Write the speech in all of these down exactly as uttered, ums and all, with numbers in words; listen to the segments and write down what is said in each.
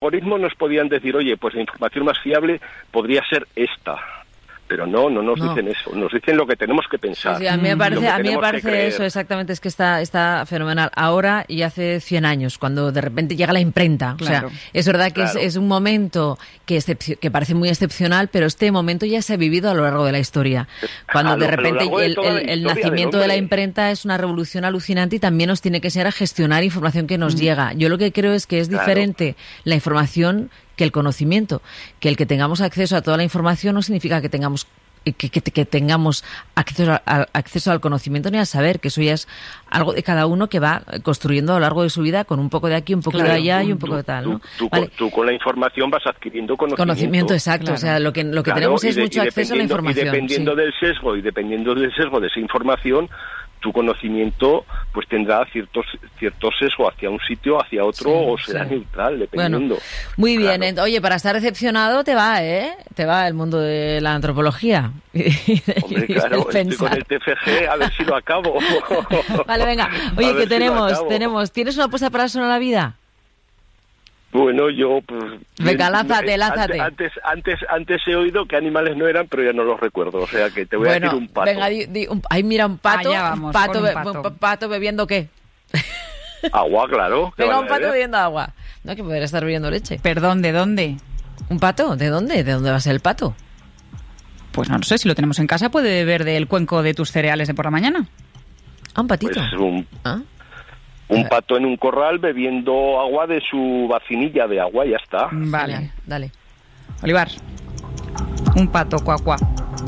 algoritmos nos podían decir, oye, pues la información más fiable podría ser esta. Pero no, no nos no. dicen eso, nos dicen lo que tenemos que pensar. Sí, sí, a mí me parece, a mí me parece eso exactamente, es que está, está fenomenal. Ahora y hace cien años, cuando de repente llega la imprenta. Claro. O sea, es verdad que claro. es, es un momento que, excep- que parece muy excepcional, pero este momento ya se ha vivido a lo largo de la historia. Cuando ah, de repente de el, el, el nacimiento de la imprenta es una revolución alucinante y también nos tiene que enseñar a gestionar información que nos mm. llega. Yo lo que creo es que es claro. diferente la información que el conocimiento, que el que tengamos acceso a toda la información no significa que tengamos que, que, que tengamos acceso, a, acceso al conocimiento ni al saber, que eso ya es algo de cada uno que va construyendo a lo largo de su vida con un poco de aquí, un poco claro, de allá tú, y un poco tú, de tal, tú, ¿no? Tú, vale. tú con la información vas adquiriendo conocimiento. Conocimiento, exacto. Claro. O sea, lo que, lo que claro, tenemos es de, mucho acceso a la información. Y dependiendo sí. del sesgo y dependiendo del sesgo de esa información, tu conocimiento pues tendrá ciertos cierto sesgo hacia un sitio, hacia otro, sí, o será sí. neutral, dependiendo. Bueno, muy bien. Claro. Oye, para estar decepcionado te va, ¿eh? Te va el mundo de la antropología. Hombre, claro, estoy con el T F G, a ver si lo acabo. Vale, venga. Oye, que tenemos, si tenemos. ¿Tienes una apuesta para eso en la vida? Bueno, yo... Pues, venga, lázate, lázate. Antes, antes, antes he oído que animales no eran, pero ya no los recuerdo. O sea, que te voy bueno, a decir un pato. Venga, di, di, un, ahí mira, un pato. Allá vamos, pato, un pato. Be, pato bebiendo ¿qué? Agua, claro. Venga, un pato beber? bebiendo agua. No, que podría estar bebiendo leche. Perdón, ¿de dónde? ¿Un pato? ¿De dónde? ¿De dónde va a ser el pato? Pues no, no sé, si lo tenemos en casa puede beber del cuenco de tus cereales de por la mañana. Ah, un patito. Pues un... ¿Ah? Un pato en un corral bebiendo agua de su vacinilla de agua, ya está. Vale, dale. dale. Olivar, un pato, cuá, cuá.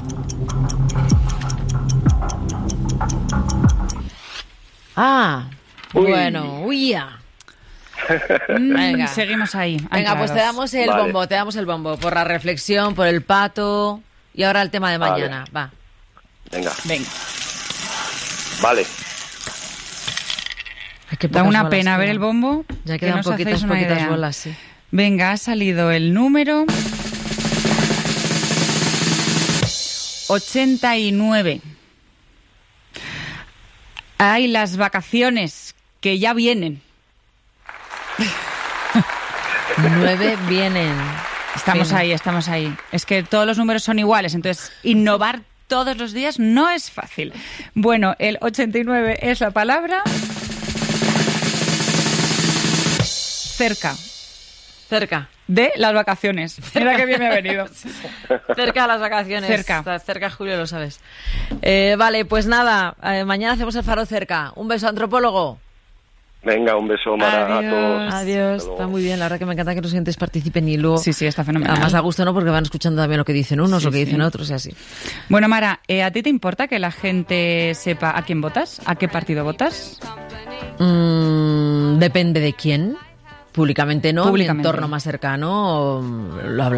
Ah, uy. bueno, huya. Venga, seguimos ahí. Venga, anclados. Pues te damos el vale. bombo, te damos el bombo por la reflexión, por el pato y ahora el tema de mañana. Vale. Va. Venga. Venga. Vale. Da una bolas, pena tío. Ver el bombo. Ya quedan que poquitas, poquitas bolas, sí. Venga, ha salido el número ochenta y nueve. Hay las vacaciones que ya vienen. Nueve vienen. Estamos Bien. ahí, estamos ahí. Es que todos los números son iguales, entonces innovar todos los días no es fácil. Bueno, el ochenta y nueve es la palabra... Cerca. Cerca. De las vacaciones. Mira qué bien me ha venido. Cerca de las vacaciones. Cerca. Cerca, Julio, lo sabes. Eh, vale, pues nada. Eh, mañana hacemos el faro cerca. Un beso, antropólogo. Venga, un beso, Mara, Adiós. a todos. Adiós. Está muy bien. La verdad que me encanta que los oyentes participen y luego... Sí, sí, está fenomenal. Además da gusto, ¿no? Porque van escuchando también lo que dicen unos, sí, lo que sí. dicen otros y así. Bueno, Mara, ¿eh, ¿a ti te importa que la gente sepa a quién votas? ¿A qué partido votas? Mm, depende de quién. Públicamente no, Públicamente. mi entorno más cercano lo habla.